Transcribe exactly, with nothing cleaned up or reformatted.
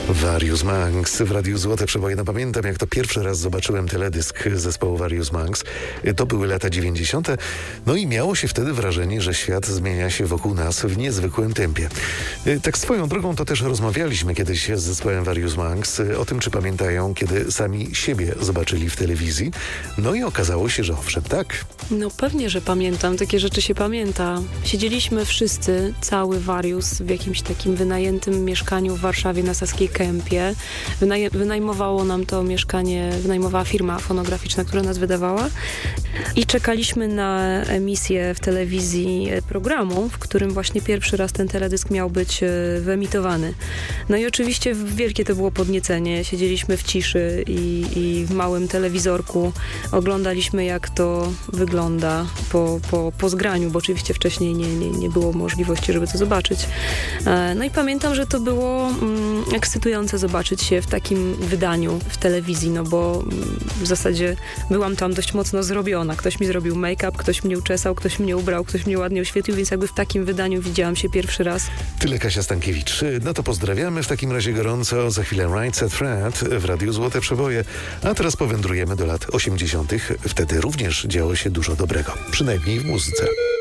Various Monks w Radiu Złote Przeboje. No pamiętam, jak to pierwszy raz zobaczyłem teledysk zespołu Various Monks. To były lata dziewięćdziesiąte. No i miało się wtedy wrażenie, że świat zmienia się wokół nas w niezwykłym tempie. Tak swoją drogą to też rozmawialiśmy kiedyś z zespołem Various Monks o tym, czy pamiętają, kiedy sami siebie zobaczyli w telewizji. No i okazało się, że owszem, tak. No pewnie, że pamiętam. Takie rzeczy się pamięta. Siedzieliśmy wszyscy, cały Various, w jakimś takim wynajętym mieszkaniu w Warszawie na Saskiej Kępie. Wynaj- wynajmowało nam to mieszkanie, wynajmowała firma fonograficzna, która nas wydawała. I czekaliśmy na emisję w telewizji programu, w którym właśnie pierwszy raz ten teledysk miał być wyemitowany. No i oczywiście wielkie to było podniecenie. Siedzieliśmy w ciszy i, i w małym telewizorku oglądaliśmy, jak to wygląda po, po, po zgraniu, bo oczywiście wcześniej nie, nie, nie było możliwości, żeby to zobaczyć. No i pamiętam, że to było mm, ekscytujące zobaczyć się w takim wydaniu w telewizji, no bo w zasadzie byłam tam dość mocno zrobiona. Ktoś mi zrobił make-up, ktoś mnie uczesał, ktoś mnie ubrał, ktoś mnie ładnie oświetlił, więc jakby w takim wydaniu widziałam się pierwszy raz. Tyle Kasia Stankiewicz. No to pozdrawiamy w takim razie gorąco. Za chwilę Right Said Fred w Radiu Złote Przeboje. A teraz powędrujemy do lat osiemdziesiątych. Wtedy również działo się dużo dobrego. Przynajmniej w muzyce.